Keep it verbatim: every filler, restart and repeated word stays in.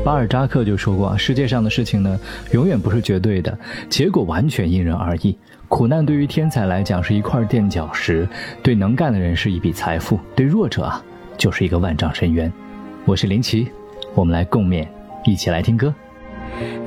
巴尔扎克就说过，世界上的事情呢，永远不是绝对的，结果完全因人而异。苦难对于天才来讲是一块垫脚石，对能干的人是一笔财富，对弱者啊，就是一个万丈深渊。我是林奇，我们来共勉，一起来听歌。